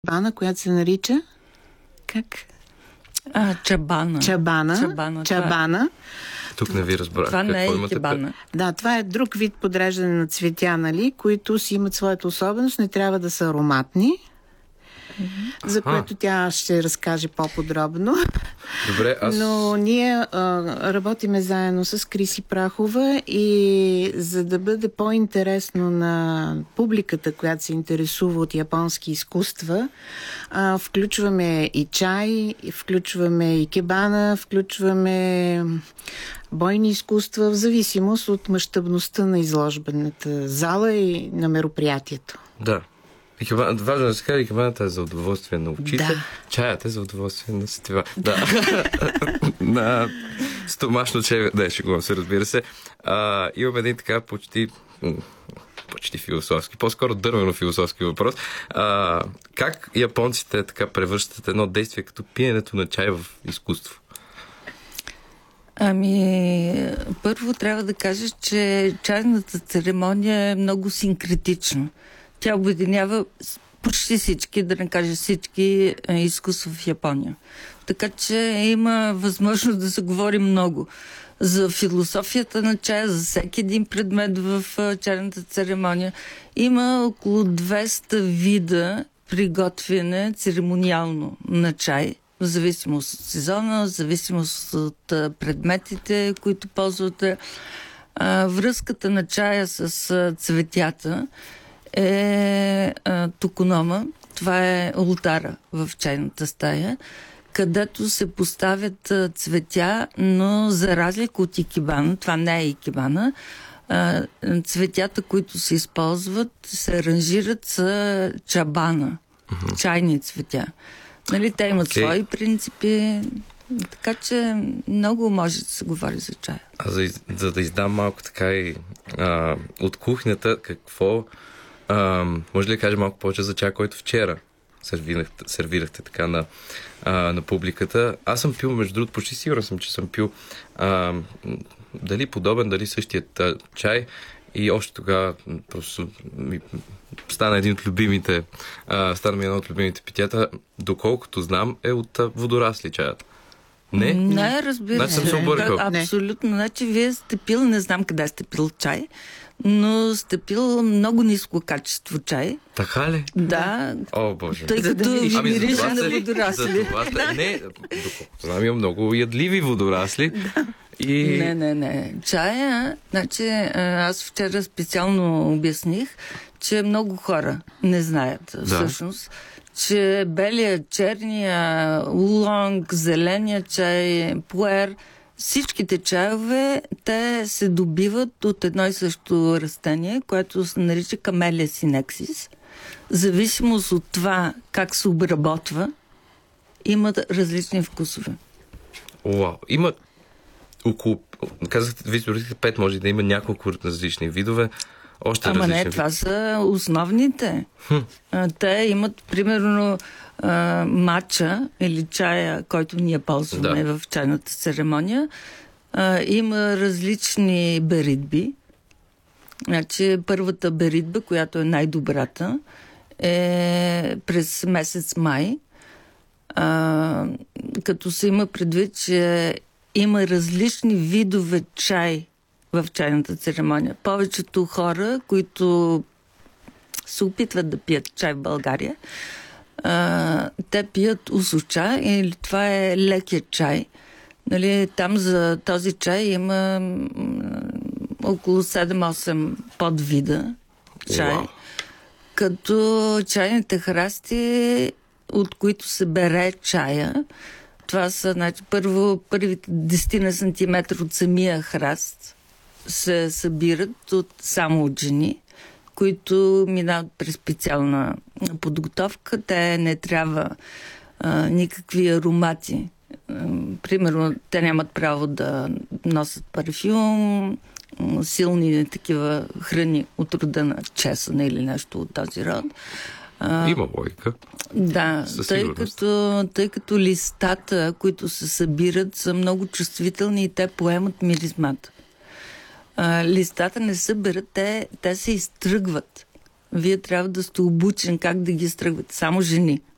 Бана, която се нарича как? Чабана. Чабана. Тук не ви разбрах. Това не е икебана. Да, това е друг вид подреждане на цветя, нали, които си имат своята особеност, не трябва да са ароматни, за което тя ще разкаже по-подробно. Добре, Но ние работиме заедно с Криси Прахова и за да бъде по-интересно на публиката, която се интересува от японски изкуства, включваме и чай, включваме и кебана, включваме бойни изкуства, в зависимост от мащабността на изложбената зала и на мероприятието. Да. Важно да се каже, икебаната е за удоволствие на очите, да. Чаят е за удоволствие на сетива. Да. На стомашно чай, да, шегувам се, разбира се. Имам един така почти философски, по-скоро дървено-философски въпрос. Как японците така превръщат едно действие като пиенето на чай в изкуство? Първо трябва да кажа, че чайната церемония е много синкретична. Тя обединява почти всички, да не кажа всички, изкуства в Япония. Така че има възможност да се говори много за философията на чая, за всеки един предмет в чайната церемония. Има около 200 вида приготвяне церемониално на чай, в зависимост от сезона, в зависимост от предметите, които ползвате. Връзката на чая с цветята е токонома. Това е ултара в чайната стая, където се поставят цветя, но за разлика от икебана, това не е икебана, цветята, които се използват, се аранжират с чабана, чайни цветя. Нали, те имат свои принципи, така че много може да се говори за чая. За да издам малко така и от кухнята, какво може ли да кажа малко повече за чая, който вчера сервирахте така на публиката? Аз съм пил, между другото, почти сигурен съм, че съм пил дали подобен, дали същият чай, и още тогава просто стана едно от любимите питията, доколкото знам, е от водорасли чаят. Не, разбира се. Съм се объркал. Абсолютно. Значи вие сте пил, не знам къде сте пил чай, но сте пил много ниско качество чай. Така ли? Да. О, Боже. Тъй като ви мирише на водорасли. Не, доколкото знам, има много ядливи водорасли. Да. И... Не. Чая, значи аз вчера специално обясних, че много хора не знаят всъщност, че белия, черния, улонг, зеления чай, пуер, всичките чайове, те се добиват от едно и също растение, което се нарича Камелия синексис. В зависимост от това как се обработва, имат различни вкусове. Уау! Има около, казахте, вие 5, може да има няколко различни видове. Това са основните. Те имат, примерно, матча или чая, който ние ползваме в чайната церемония. Има различни беритби. Значи, първата беритба, която е най-добрата, е през месец май. Като се има предвид, че има различни видове чай в чайната церемония. Повечето хора, които се опитват да пият чай в България, те пият усоча, или това е лекия чай. Нали, там за този чай има около 7-8 подвида чай. Wow. Като чайните храсти, от които се бере чая, това са, значи, първите 10 сантиметра от самия храст се събират само от жени, които минават през специална подготовка. Те не трябва никакви аромати. Примерно, те нямат право да носят парфюм, силни такива храни от рода на чесън или нещо от този род. Има логика. Да, тъй като листата, които се събират, са много чувствителни и те поемат миризмата. Листата не се берат, те се изтръгват. Вие трябва да сте обучен как да ги изтръгвате. Само жени